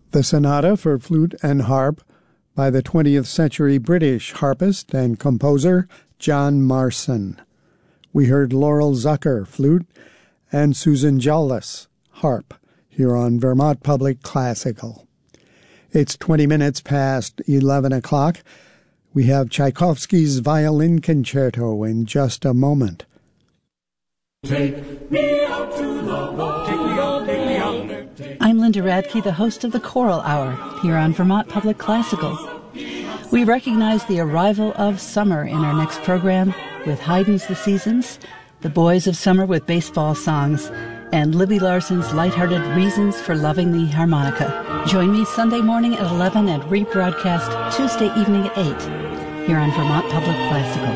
The Sonata for Flute and Harp by the 20th century British harpist and composer John Marson. We heard Laurel Zucker, flute, and Susan Jolles, harp, here on Vermont Public Classical. It's 20 minutes past 11 o'clock. We have Tchaikovsky's Violin Concerto in just a moment. Take me out to the ball. Take me out, take me out. I'm Linda Radke, the host of the Choral Hour, here on Vermont Public Classical. We recognize the arrival of summer in our next program with Haydn's The Seasons, The Boys of Summer with baseball songs, and Libby Larson's lighthearted Reasons for Loving the Harmonica. Join me Sunday morning at 11 and rebroadcast Tuesday evening at 8 here on Vermont Public Classical.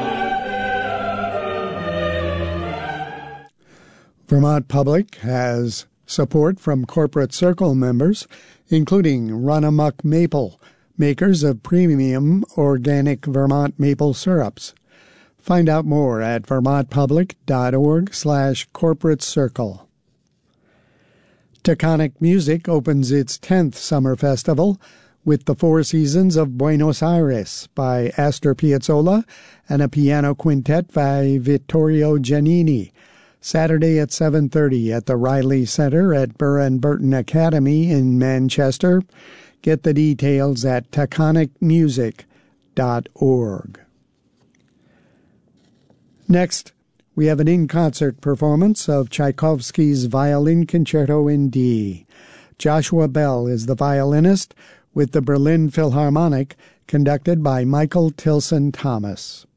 Vermont Public has support from Corporate Circle members, including Run Amok Maple, makers of premium organic Vermont maple syrups. Find out more at vermontpublic.org/corporate circle. Taconic Music opens its 10th summer festival with the Four Seasons of Buenos Aires by Astor Piazzolla and a piano quintet by Vittorio Giannini, Saturday at 7:30 at the Riley Center at Burr & Burton Academy in Manchester. Get the details at taconicmusic.org. Next, we have an in-concert performance of Tchaikovsky's Violin Concerto in D. Joshua Bell is the violinist with the Berlin Philharmonic, conducted by Michael Tilson Thomas.